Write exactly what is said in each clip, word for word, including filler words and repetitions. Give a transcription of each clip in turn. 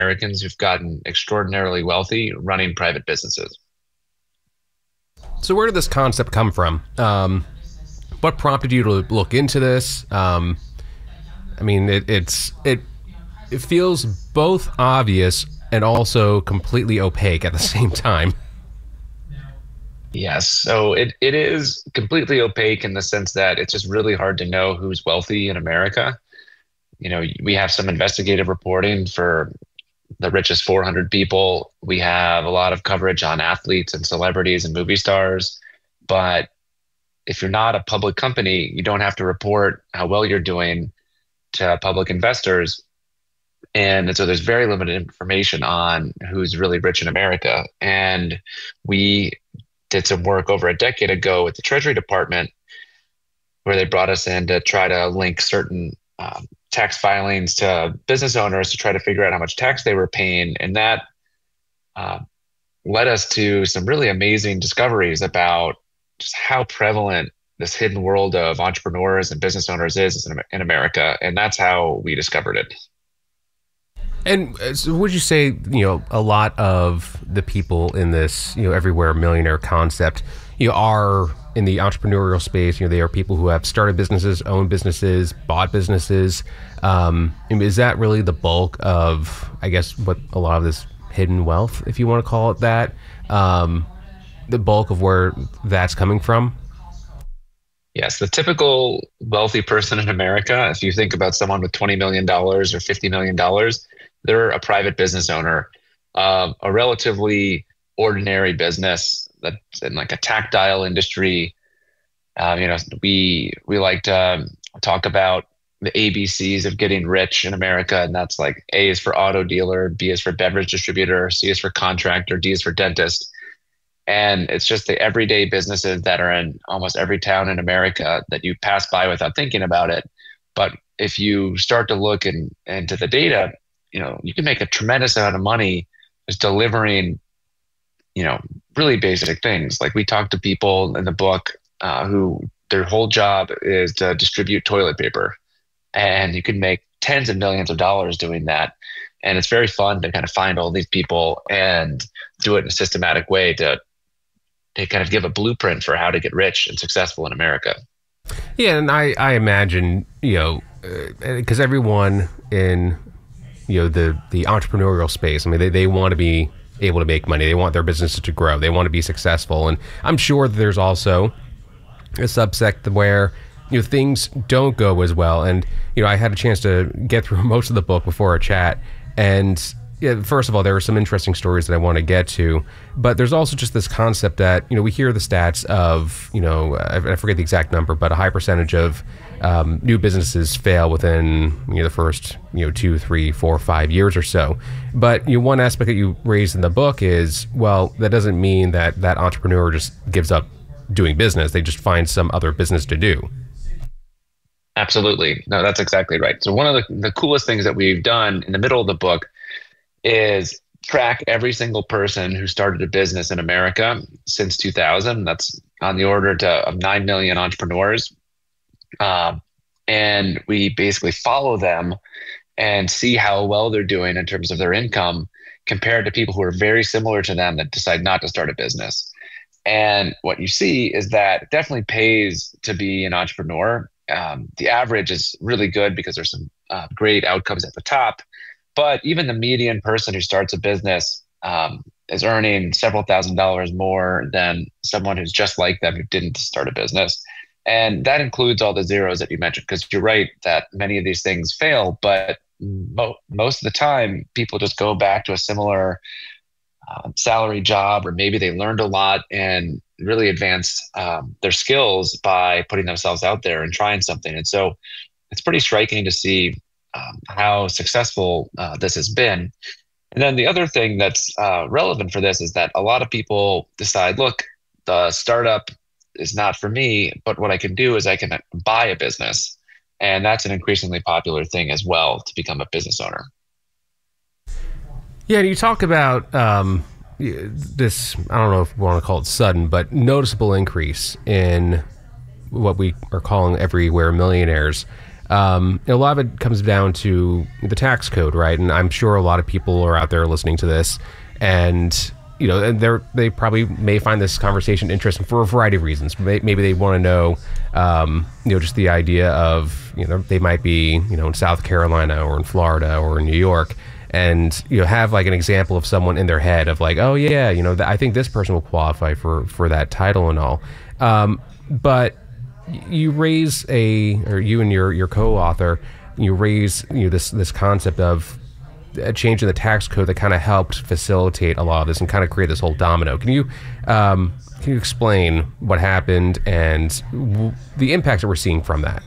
Americans who've gotten extraordinarily wealthy running private businesses. So where did this concept come from? Um, what prompted you to look into this? Um, I mean, it, it's it it feels both obvious and also completely opaque at the same time. Yes, so it, it is completely opaque in the sense that it's just really hard to know who's wealthy in America. You know, we have some investigative reporting for the richest four hundred people. We have a lot of coverage on athletes and celebrities and movie stars. But if you're not a public company, you don't have to report how well you're doing to public investors. And so there's very limited information on who's really rich in America. And we did some work over a decade ago with the Treasury Department where they brought us in to try to link certain um, tax filings to business owners to try to figure out how much tax they were paying. And that uh, led us to some really amazing discoveries about just how prevalent this hidden world of entrepreneurs and business owners is in, in America. And that's how we discovered it. And so would you say, you know, a lot of the people in this, you know, everywhere millionaire concept, you know, are in the entrepreneurial space? You know, they are people who have started businesses, owned businesses, bought businesses. Um, is that really the bulk of, I guess, what a lot of this hidden wealth, if you want to call it that, um, the bulk of where that's coming from? Yes, the typical wealthy person in America, if you think about someone with twenty million dollars or fifty million dollars, they're a private business owner, uh, a relatively ordinary business that's in like a tactile industry. Um, you know, we we like to um, talk about the A B Cs of getting rich in America, and that's like A is for auto dealer, B is for beverage distributor, C is for contractor, D is for dentist. And it's just the everyday businesses that are in almost every town in America that you pass by without thinking about it. But if you start to look in, into the data, you know, you can make a tremendous amount of money just delivering, you know, really basic things. Like we talk to people in the book uh, who their whole job is to distribute toilet paper, and you can make tens of millions of dollars doing that. And it's very fun to kind of find all these people and do it in a systematic way to to kind of give a blueprint for how to get rich and successful in America. Yeah, and I, I imagine, you know, because uh, everyone in, you know, the, the entrepreneurial space, I mean, they, they want to be able to make money. They want their businesses to grow. They want to be successful. And I'm sure that there's also a subsect where, you know, things don't go as well. And, you know, I had a chance to get through most of the book before our chat. And yeah, first of all, there are some interesting stories that I want to get to, but there's also just this concept that, you know, we hear the stats of, you know, I forget the exact number, but a high percentage of um, new businesses fail within, you know, the first, you know, two, three, four, five years or so. But, you know, one aspect that you raised in the book is, well, that doesn't mean that that entrepreneur just gives up doing business. They just find some other business to do. Absolutely. No, that's exactly right. So one of the, the coolest things that we've done in the middle of the book is track every single person who started a business in America since two thousand. That's on the order to, of nine million entrepreneurs. Uh, and we basically follow them and see how well they're doing in terms of their income compared to people who are very similar to them that decide not to start a business. And what you see is that it definitely pays to be an entrepreneur. Um, the average is really good because there's some uh, great outcomes at the top. But even the median person who starts a business um, is earning several thousand dollars more than someone who's just like them who didn't start a business. And that includes all the zeros that you mentioned, because you're right that many of these things fail, but mo- most of the time people just go back to a similar um, salary job, or maybe they learned a lot and really advanced um, their skills by putting themselves out there and trying something. And so it's pretty striking to see Um, how successful uh, this has been. And then the other thing that's uh, relevant for this is that a lot of people decide, look, the startup is not for me, but what I can do is I can buy a business. And that's an increasingly popular thing as well, to become a business owner. Yeah, you talk about um, this, I don't know if we want to call it sudden, but noticeable increase in what we are calling everywhere millionaires. Um, a lot of it comes down to the tax code, right? And I'm sure a lot of people are out there listening to this, and you know, and they're they probably may find this conversation interesting for a variety of reasons. Maybe they want to know, um, you know, just the idea of, you know, they might be, you know, in South Carolina or in Florida or in New York, and you know, have like an example of someone in their head of like, oh yeah, you know, th- I think this person will qualify for for that title and all. Um, but you raise a, or you and your your co-author, you raise, you know, this this concept of a change in the tax code that kind of helped facilitate a lot of this and kind of create this whole domino. Can you um, can you explain what happened and w- the impact that we're seeing from that?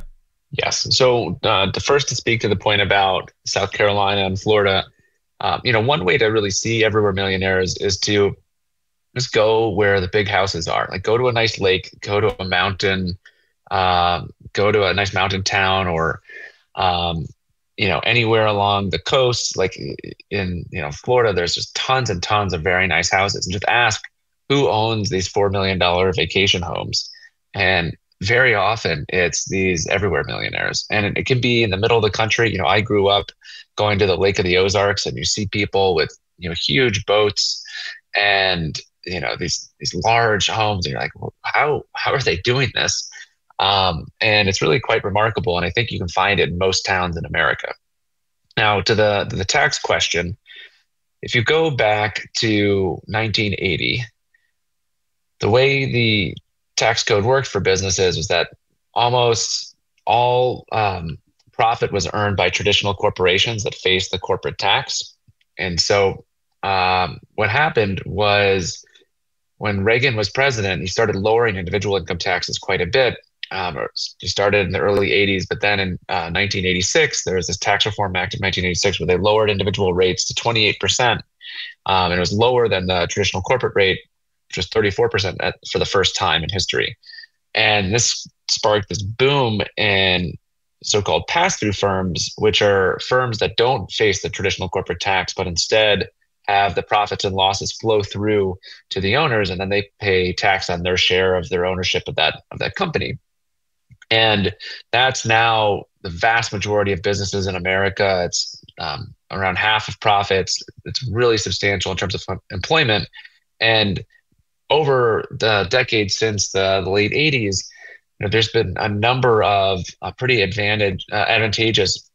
Yes. So uh, the first to speak to the point about South Carolina and Florida, um, you know, one way to really see Everywhere Millionaires is to just go where the big houses are. Like go to a nice lake, go to a mountain, um, go to a nice mountain town, or um, you know, anywhere along the coast, like in, you know, Florida, there's just tons and tons of very nice houses, and just ask who owns these four million dollars vacation homes. And very often it's these Everywhere Millionaires, and it, it can be in the middle of the country. You know, I grew up going to the Lake of the Ozarks, and you see people with, you know, huge boats and, you know, these, these large homes, and you're like, well, how, how are they doing this? Um, and it's really quite remarkable. And I think you can find it in most towns in America. Now, to the, to the tax question, if you go back to nineteen eighty, the way the tax code worked for businesses was that almost all um, profit was earned by traditional corporations that faced the corporate tax. And so um, what happened was when Reagan was president, he started lowering individual income taxes quite a bit. Um, he started in the early eighties, but then in uh, nineteen eighty-six, there was this Tax Reform Act of nineteen eighty-six where they lowered individual rates to twenty-eight percent. Um, and it was lower than the traditional corporate rate, which was thirty-four percent at, for the first time in history. And this sparked this boom in so-called pass-through firms, which are firms that don't face the traditional corporate tax, but instead have the profits and losses flow through to the owners, and then they pay tax on their share of their ownership of that of that company. And that's now the vast majority of businesses in America. It's um, around half of profits. It's really substantial in terms of employment. And over the decades since the, the late eighties, you know, there's been a number of uh, pretty advantage, uh, advantageous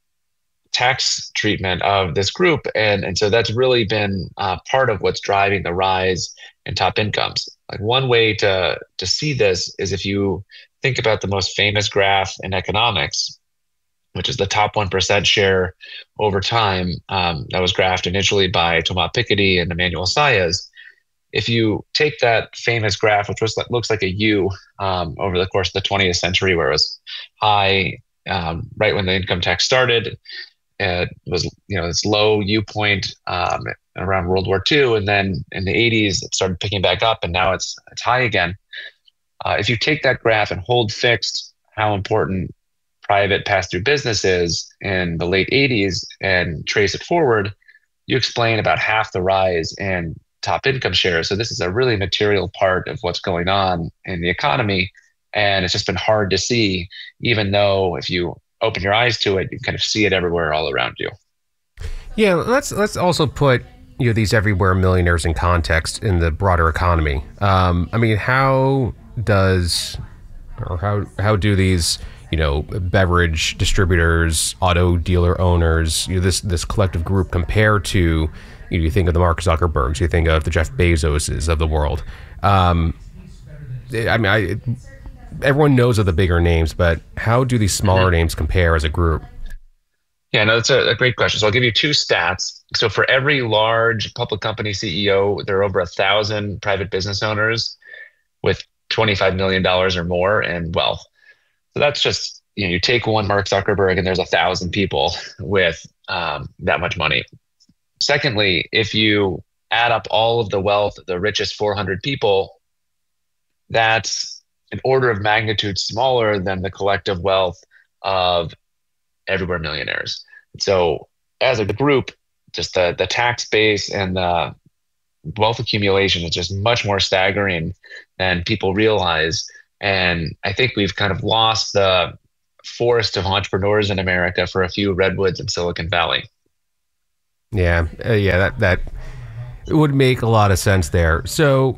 tax treatment of this group. And, and so that's really been uh, part of what's driving the rise in top incomes. Like one way to, to see this is if you think about the most famous graph in economics, which is the top one percent share over time. Um, that was graphed initially by Thomas Piketty and Emmanuel Saez. If you take that famous graph, which was, looks like a U um, over the course of the twentieth century, where it was high um, right when the income tax started, it was, you know, this low U point um, around World War Two, and then in the eighties it started picking back up, and now it's it's high again. Uh, if you take that graph and hold fixed how important private pass-through business is in the late eighties and trace it forward, you explain about half the rise in top income share. So this is a really material part of what's going on in the economy. And it's just been hard to see, even though if you open your eyes to it, you kind of see it everywhere all around you. Yeah, let's let's also put, you know, these Everywhere Millionaires in context in the broader economy. Um, I mean, how does or how how do these, you know, beverage distributors, auto dealer owners, you know, this this collective group compare to, you know, you think of the Mark Zuckerbergs, you think of the Jeff Bezoses of the world. Um, I mean, I, everyone knows of the bigger names, but how do these smaller mm-hmm. names compare as a group? Yeah, no, that's a, a great question. So I'll give you two stats. So for every large public company C E O, there are over a thousand private business owners with twenty-five million dollars or more in wealth. So that's just, you know, you take one Mark Zuckerberg and there's a thousand people with um, that much money. Secondly, if you add up all of the wealth of the richest four hundred people, that's an order of magnitude smaller than the collective wealth of Everywhere Millionaires. So as a group, just the, the tax base and the wealth accumulation is just much more staggering than people realize. And I think we've kind of lost the forest of entrepreneurs in America for a few redwoods in Silicon Valley. Yeah, uh, yeah, that that would make a lot of sense there. So,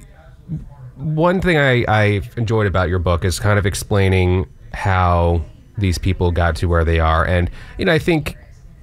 one thing I I enjoyed about your book is kind of explaining how these people got to where they are, and you know, I think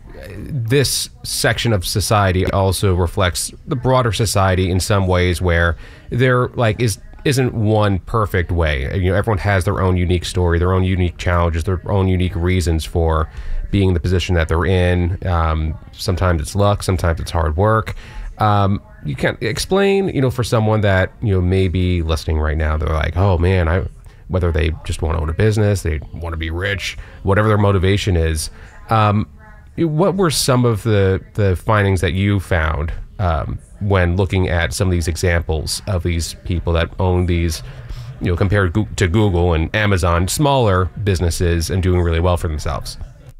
this section of society also reflects the broader society in some ways, where there like is isn't one perfect way. You know, everyone has their own unique story, their own unique challenges, their own unique reasons for being in the position that they're in. Um, sometimes it's luck, sometimes it's hard work. Um, you can explain, you know, for someone that, you know, may be listening right now, they're like, oh man, I, whether they just want to own a business, they want to be rich, whatever their motivation is. Um, what were some of the, the findings that you found um, when looking at some of these examples of these people that own these, you know, compared to Google and Amazon, smaller businesses and doing really well for themselves?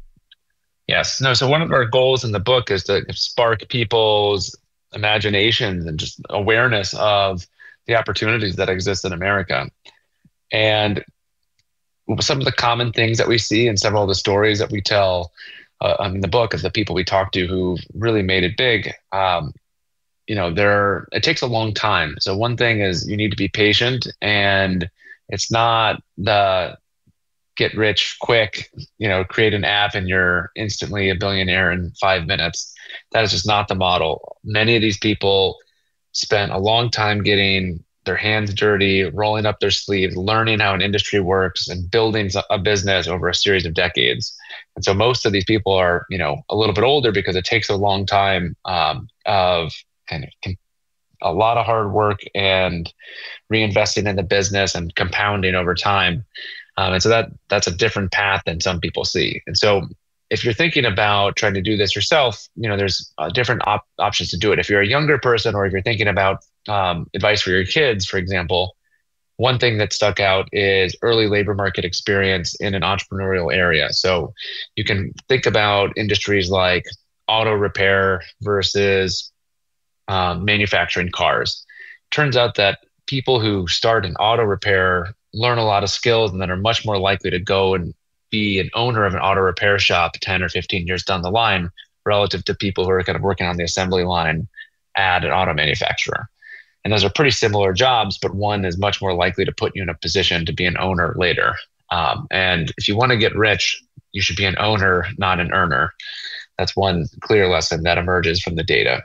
Yes. No. So one of our goals in the book is to spark people's imaginations and just awareness of the opportunities that exist in America. And some of the common things that we see and several of the stories that we tell uh, in the book of the people we talk to who really made it big, um, you know, there, it takes a long time. So one thing is you need to be patient, and it's not the get rich quick, you know, create an app and you're instantly a billionaire in five minutes. That is just not the model. Many of these people spent a long time getting their hands dirty, rolling up their sleeves, learning how an industry works and building a business over a series of decades. And so most of these people are, you know, a little bit older because it takes a long time um, of kind of a lot of hard work and reinvesting in the business and compounding over time. Um, and so that that's a different path than some people see. And so if you're thinking about trying to do this yourself, you know, there's uh, different op- options to do it. If you're a younger person, or if you're thinking about um, advice for your kids, for example, one thing that stuck out is early labor market experience in an entrepreneurial area. So you can think about industries like auto repair versus um, manufacturing cars. Turns out that people who start in auto repair learn a lot of skills and then are much more likely to go and be an owner of an auto repair shop ten or fifteen years down the line, relative to people who are kind of working on the assembly line at an auto manufacturer. And those are pretty similar jobs, but one is much more likely to put you in a position to be an owner later. Um, and if you want to get rich, you should be an owner, not an earner. That's one clear lesson that emerges from the data.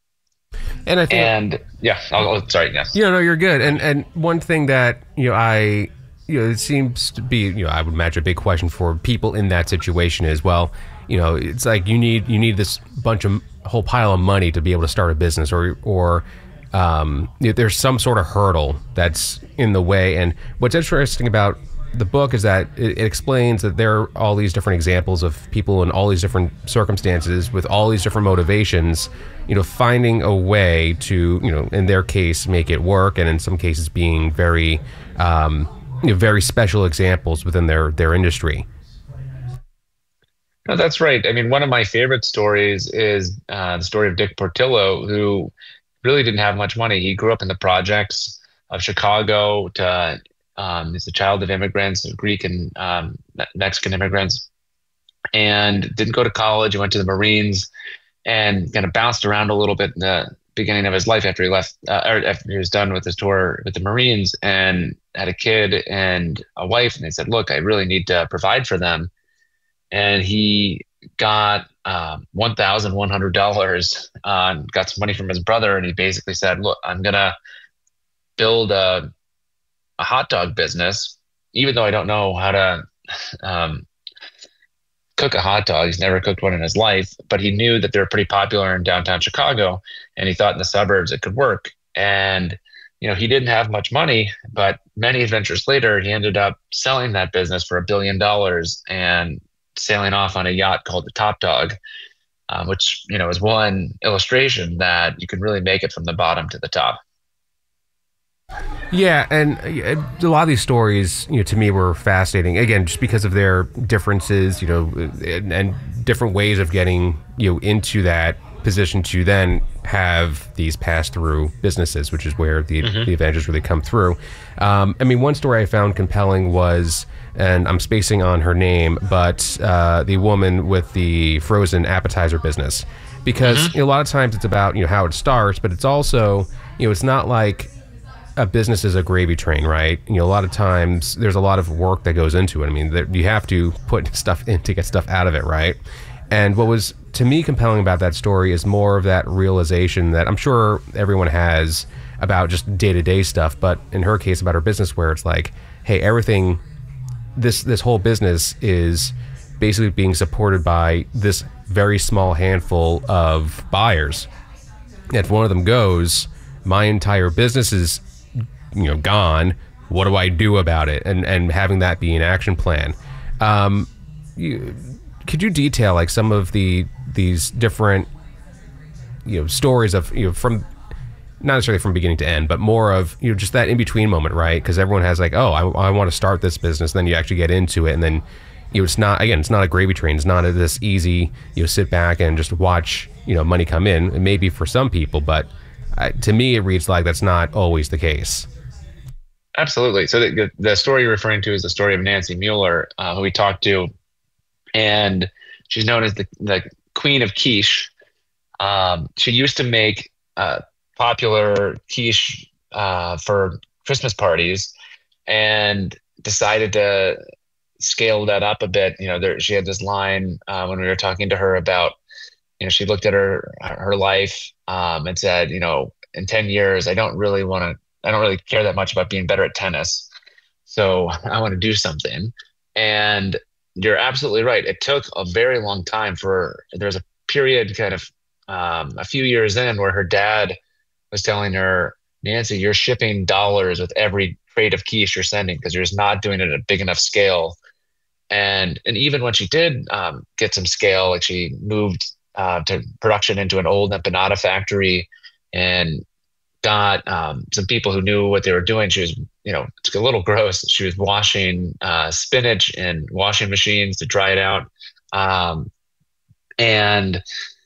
And I think, and yeah, I'll, I'll, sorry, yes. You know, no, you're good. And and one thing that, you know, I, you know, it seems to be, you know, I would imagine a big question for people in that situation is, well, you know, it's like you need you need this bunch of whole pile of money to be able to start a business, or or um, you know, there's some sort of hurdle that's in the way. And what's interesting about the book is that it, it explains that there are all these different examples of people in all these different circumstances with all these different motivations, you know, finding a way to, you know, in their case, make it work, and in some cases being very, um, you know, very special examples within their, their industry. No, that's right. I mean, one of my favorite stories is uh, the story of Dick Portillo, who really didn't have much money. He grew up in the projects of Chicago. To, um, he's the child of immigrants, Greek and um, Mexican immigrants, and didn't go to college. He went to the Marines and kind of bounced around a little bit in the beginning of his life after he left, uh, or after he was done with his tour with the Marines, and had a kid and a wife. And they said, look, I really need to provide for them. And he got um, one thousand one hundred dollars, uh, got some money from his brother. And he basically said, look, I'm going to build a, a hot dog business, even though I don't know how to um, cook a hot dog. He's never cooked one in his life, but he knew that they're pretty popular in downtown Chicago, and he thought in the suburbs it could work. And, you know, he didn't have much money, but many adventures later, he ended up selling that business for a billion dollars and sailing off on a yacht called the Top Dog, um, which, you know, is one illustration that you can really make it from the bottom to the top. Yeah, and a lot of these stories, you know, to me were fascinating. Again, just because of their differences, you know, and, and different ways of getting, you know, into that position to then have these pass-through businesses, which is where the, mm-hmm. the advantages really come through. Um, I mean, one story I found compelling was, and I'm spacing on her name, but uh, the woman with the frozen appetizer business. Because mm-hmm. you know, a lot of times it's about, you know, how it starts, but it's also, you know, it's not like a business is a gravy train, right? You know, a lot of times there's a lot of work that goes into it. I mean, there, you have to put stuff in to get stuff out of it, right? And what was, to me, compelling about that story is more of that realization that I'm sure everyone has about just day-to-day stuff, but in her case about her business, where it's like, hey, everything, this this whole business is basically being supported by this very small handful of buyers. If one of them goes, my entire business is, you know, gone. What do I do about it? And and having that be an action plan. Um, you, could you detail like some of the these different, you know, stories of, you know, from not necessarily from beginning to end, but more of, you know, just that in between moment, right? Because everyone has like, oh, I, I want to start this business. And then you actually get into it, and then, you know, it's not, again, it's not a gravy train. It's not a, this easy, you know, sit back and just watch, you know, money come in. It may be for some people, but uh, to me, it reads like that's not always the case. Absolutely. So the, the story you're referring to is the story of Nancy Mueller, uh, who we talked to, and she's known as the, the Queen of Quiche. Um, she used to make uh, popular quiche uh, for Christmas parties, and decided to scale that up a bit. You know, there, she had this line uh, when we were talking to her about, you know, she looked at her her life um, and said, you know, in ten years, I don't really want to. I don't really care that much about being better at tennis. So I want to do something. And you're absolutely right. It took a very long time for, there's a period kind of um, a few years in where her dad was telling her, Nancy, you're shipping dollars with every crate of quiche you're sending because you're just not doing it at a big enough scale. And and even when she did um, get some scale, like she moved uh, to production into an old empanada factory and got um, some people who knew what they were doing. She was, you know, it's a little gross. She was washing uh, spinach in washing machines to dry it out. Um, and,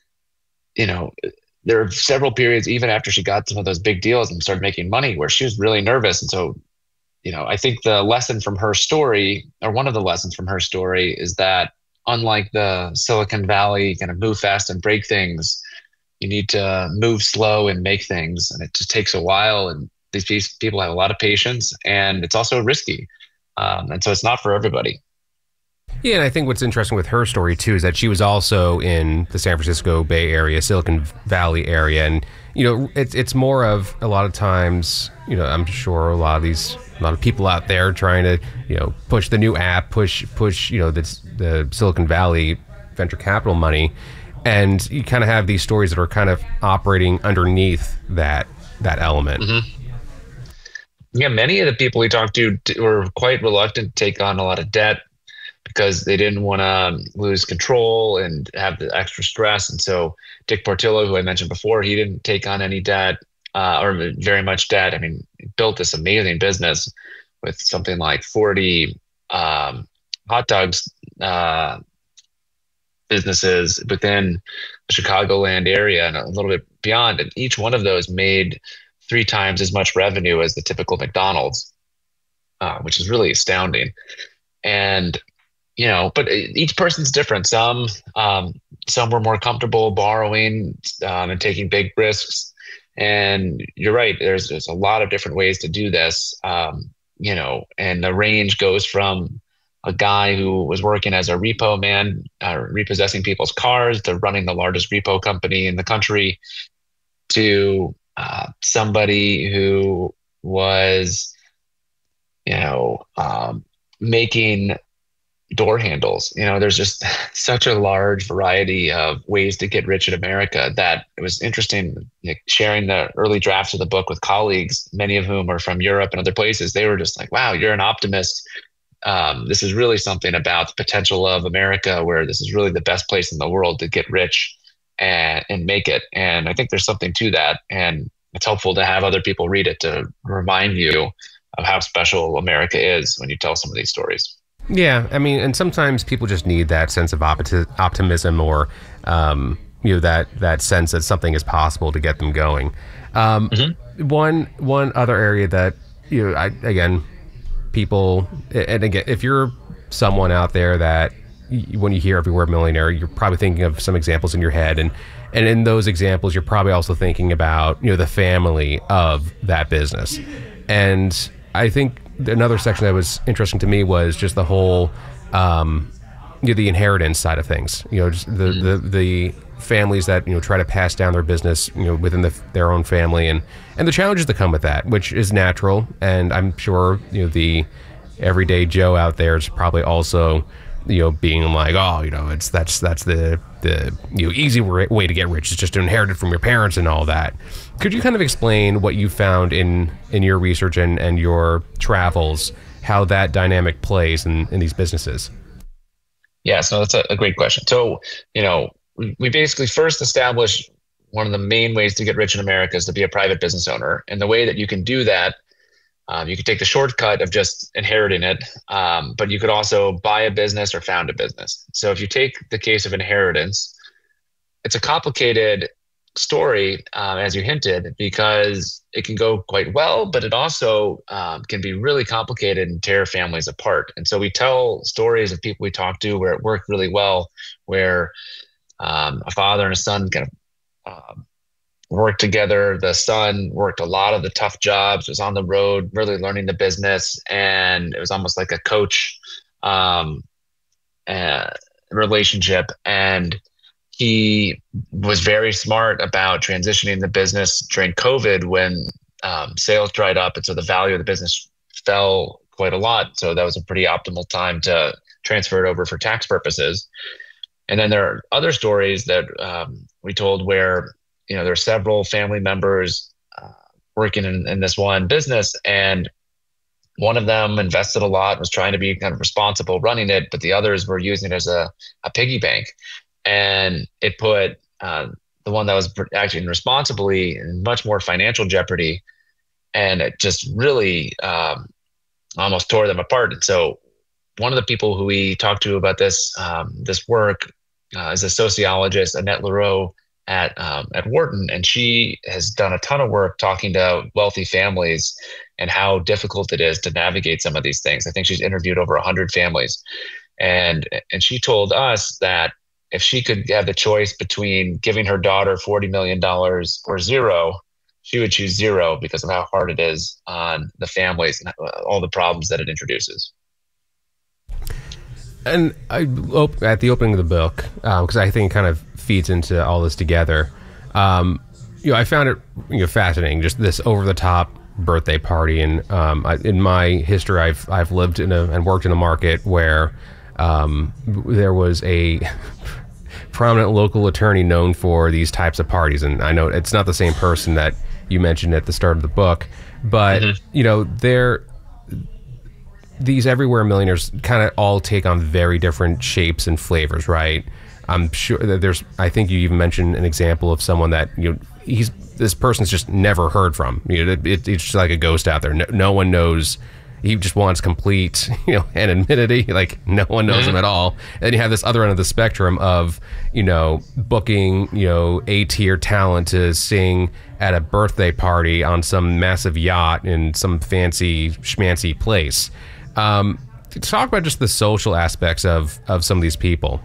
you know, there were several periods, even after she got some of those big deals and started making money, where she was really nervous. And so, you know, I think the lesson from her story, or one of the lessons from her story, is that unlike the Silicon Valley kind of move fast and break things, you need to move slow and make things, and it just takes a while. And these people have a lot of patience, and it's also risky. Um, and so it's not for everybody. Yeah, and I think what's interesting with her story too is that she was also in the San Francisco Bay Area, Silicon Valley area, and you know, it's it's more of a lot of times, you know, I'm sure a lot of these, a lot of people out there trying to, you know, push the new app, push push, you know, the the Silicon Valley venture capital money. And you kind of have these stories that are kind of operating underneath that that element. Mm-hmm. Yeah, many of the people we talked to were quite reluctant to take on a lot of debt because they didn't want to lose control and have the extra stress. And so Dick Portillo, who I mentioned before, he didn't take on any debt uh, or very much debt. I mean, he built this amazing business with something like forty um, hot dogs uh businesses within the Chicagoland area and a little bit beyond. And each one of those made three times as much revenue as the typical McDonald's, uh, which is really astounding. And, you know, but each person's different. Some, um, some were more comfortable borrowing um, and taking big risks. And you're right, there's, there's a lot of different ways to do this, um, you know, and the range goes from a guy who was working as a repo man, uh, repossessing people's cars, to running the largest repo company in the country, to uh, somebody who was, you know, um, making door handles. You know, there's just such a large variety of ways to get rich in America that it was interesting, you know, sharing the early drafts of the book with colleagues, many of whom are from Europe and other places. They were just like, wow, you're an optimist. Um, this is really something about the potential of America, where this is really the best place in the world to get rich and, and make it. And I think there's something to that. And it's helpful to have other people read it to remind you of how special America is when you tell some of these stories. Yeah, I mean, and sometimes people just need that sense of opti- optimism or, um, you know, that that sense that something is possible to get them going. Um, mm-hmm. One one other area that, you know, I, again, people, and again, if you're someone out there that when you hear Everywhere Millionaire, you're probably thinking of some examples in your head, and and in those examples, you're probably also thinking about, you know, the family of that business. And I think another section that was interesting to me was just the whole, um, you know, the inheritance side of things. You know, just the the the families that, you know, try to pass down their business, you know, within the, their own family, and and the challenges that come with that, which is natural. And I'm sure, you know, the everyday Joe out there is probably also, you know, being like, oh, you know, it's that's that's the the you know easy way to get rich. It's just to inherit it from your parents and all that. Could you kind of explain what you found in in your research and and your travels, how that dynamic plays in in these businesses? Yeah, so that's a, a great question. So, you know, we, we basically first established one of the main ways to get rich in America is to be a private business owner, and the way that you can do that. Um, you could take the shortcut of just inheriting it, um, but you could also buy a business or found a business. So if you take the case of inheritance, it's a complicated story, um, as you hinted, because it can go quite well, but it also um, can be really complicated and tear families apart. And so we tell stories of people we talk to where it worked really well, where um, a father and a son kind of um, worked together. The son worked a lot of the tough jobs, was on the road, really learning the business. And it was almost like a coach um, uh, relationship. And he was very smart about transitioning the business during COVID when um, sales dried up. And so the value of the business fell quite a lot. So that was a pretty optimal time to transfer it over for tax purposes. And then there are other stories that um, we told where, you know, there are several family members uh, working in, in this one business, and one of them invested a lot, was trying to be kind of responsible running it, but the others were using it as a, a piggy bank. And it put uh, the one that was acting responsibly in much more financial jeopardy. And it just really um, almost tore them apart. And so one of the people who we talked to about this, um, this work uh, is a sociologist, Annette Leroux, at um, at Wharton, and she has done a ton of work talking to wealthy families and how difficult it is to navigate some of these things. I think she's interviewed over one hundred families, and and she told us that if she could have the choice between giving her daughter forty million dollars or zero, she would choose zero because of how hard it is on the families and all the problems that it introduces. And I, at the opening of the book, because um, I think it kind of feeds into all this together, um, you know, I found it you know fascinating, just this over-the-top birthday party. And um, I, in my history, I've I've lived in a and worked in a market where um, there was a prominent local attorney known for these types of parties. And I know it's not the same person that you mentioned at the start of the book, but mm-hmm. you know, they're these Everywhere Millionaires kind of all take on very different shapes and flavors, right? I'm sure that there's, I think you even mentioned an example of someone that, you know, he's, this person's just never heard from. You know, it, it, it's just like a ghost out there. No, no one knows. He just wants complete, you know, anonymity. Like no one knows mm-hmm. him at all. And then you have this other end of the spectrum of, you know, booking, you know, A-tier talent to sing at a birthday party on some massive yacht in some fancy schmancy place. Um, talk about just the social aspects of, of some of these people.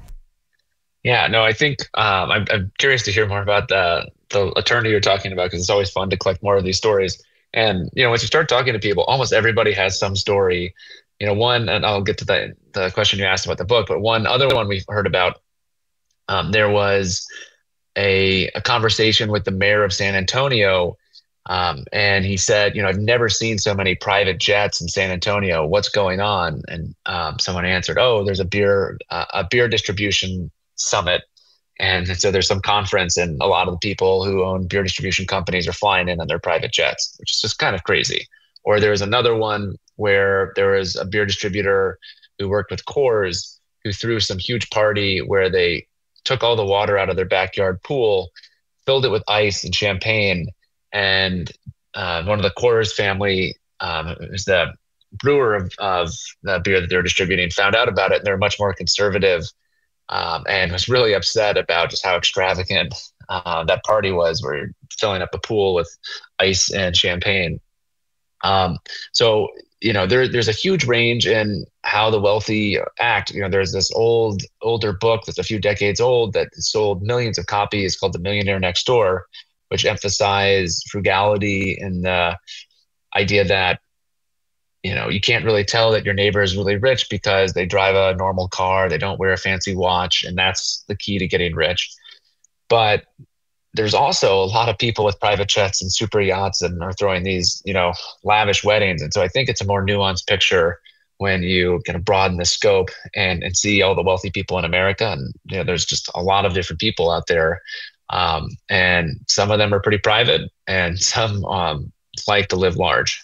Yeah, no, I think um, I'm, I'm curious to hear more about the, the attorney you're talking about, because it's always fun to collect more of these stories. And, you know, once you start talking to people, almost everybody has some story. You know, one, and I'll get to the, the question you asked about the book, but one other one we've heard about, um, there was a, a conversation with the mayor of San Antonio. Um, and he said, you know, I've never seen so many private jets in San Antonio. What's going on? And um, someone answered, oh, there's a beer, uh, a beer distribution summit. And so there's some conference, and a lot of the people who own beer distribution companies are flying in on their private jets, which is just kind of crazy. Or there was another one where there was a beer distributor who worked with Coors, who threw some huge party where they took all the water out of their backyard pool, filled it with ice and champagne. And uh, one of the Coors family, um, who's the brewer of, of the beer that they're distributing, found out about it. And they're much more conservative um, and was really upset about just how extravagant uh, that party was. We're filling up a pool with ice and champagne. Um, so, you know, there, there's a huge range in how the wealthy act. You know, there's this old, older book that's a few decades old that sold millions of copies called The Millionaire Next Door, which emphasized frugality and the idea that, you know, you can't really tell that your neighbor is really rich because they drive a normal car, they don't wear a fancy watch, and that's the key to getting rich. But there's also a lot of people with private jets and super yachts and are throwing these, you know, lavish weddings. And so I think it's a more nuanced picture when you kind of broaden the scope and, and see all the wealthy people in America. And, you know, there's just a lot of different people out there. Um, and some of them are pretty private, and some um, like to live large.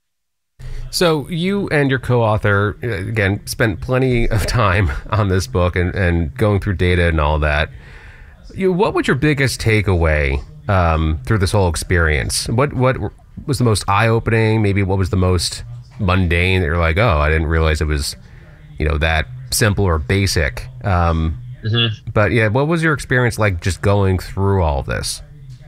So you and your co-author, again, spent plenty of time on this book and, and going through data and all that. You, what was your biggest takeaway um, through this whole experience? What what was the most eye-opening? Maybe what was the most mundane that you're like, oh, I didn't realize it was, you know, that simple or basic. Um, mm-hmm. But yeah, what was your experience like just going through all this?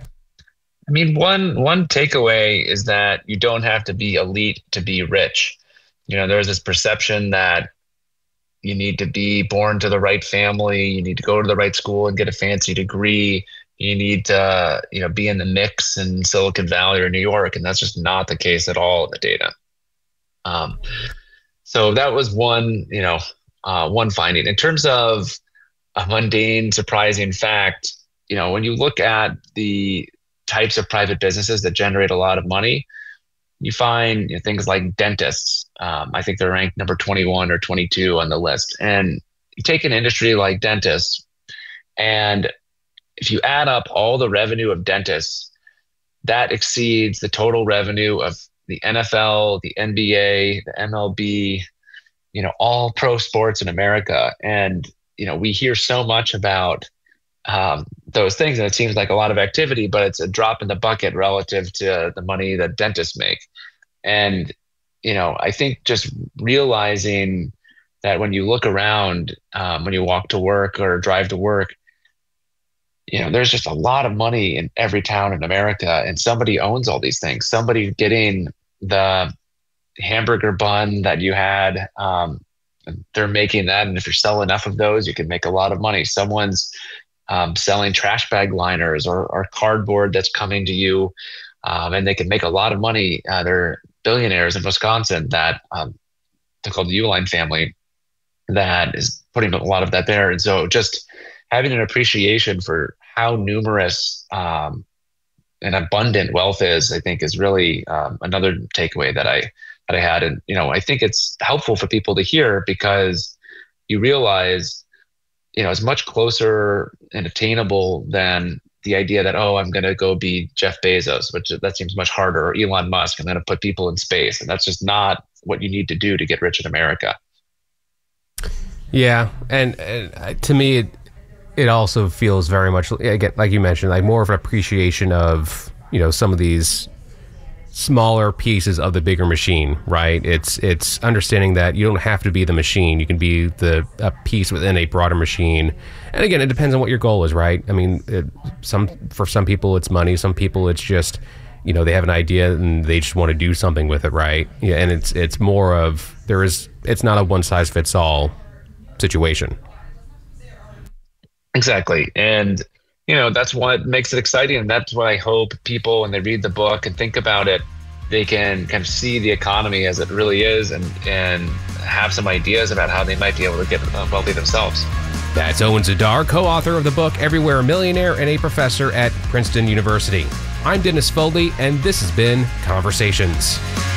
I mean, one one takeaway is that you don't have to be elite to be rich. You know, there's this perception that you need to be born to the right family, you need to go to the right school and get a fancy degree, you need to, you know, be in the mix in Silicon Valley or New York, and that's just not the case at all in the data. Um, so that was one, you know, uh, one finding. In terms of a mundane, surprising fact, you know, when you look at the types of private businesses that generate a lot of money, you find, you know, things like dentists. Um, I think they're ranked number twenty-one or twenty-two on the list. And you take an industry like dentists, and if you add up all the revenue of dentists, that exceeds the total revenue of the N F L, the N B A, the M L B, you know, all pro sports in America. And, you know, we hear so much about um, those things, and it seems like a lot of activity, but it's a drop in the bucket relative to the money that dentists make. And, you know, I think just realizing that when you look around, um, when you walk to work or drive to work, you know, there's just a lot of money in every town in America, and somebody owns all these things. Somebody's getting the hamburger bun that you had. Um, they're making that. And if you sell enough of those, you can make a lot of money. Someone's um, selling trash bag liners or, or cardboard that's coming to you, um, and they can make a lot of money. Uh, they're billionaires in Wisconsin that um, they're called the Uline family that is putting a lot of that there. And so just having an appreciation for how numerous um, and abundant wealth is, I think, is really um, another takeaway that I that I had. And, you know, I think it's helpful for people to hear, because you realize, you know, it's much closer and attainable than the idea that, oh, I'm going to go be Jeff Bezos, which that seems much harder, or Elon Musk. I'm going to put people in space. And that's just not what you need to do to get rich in America. Yeah. And, and to me, it, it also feels very much, again, like you mentioned, like more of an appreciation of, you know, some of these smaller pieces of the bigger machine, right? It's it's understanding that you don't have to be the machine. You can be the a piece within a broader machine. And again, it depends on what your goal is, right? I mean, it, some for some people it's money. Some people it's just, you know, they have an idea and they just want to do something with it, right? Yeah, and it's it's more of there is it's not a one size fits all situation. Exactly. And, you know, that's what makes it exciting. And that's what I hope people, when they read the book and think about it, they can kind of see the economy as it really is, and, and have some ideas about how they might be able to get wealthy themselves. That's Owen Zidar, co-author of the book Everywhere a Millionaire and a professor at Princeton University. I'm Dennis Foley, and this has been Conversations.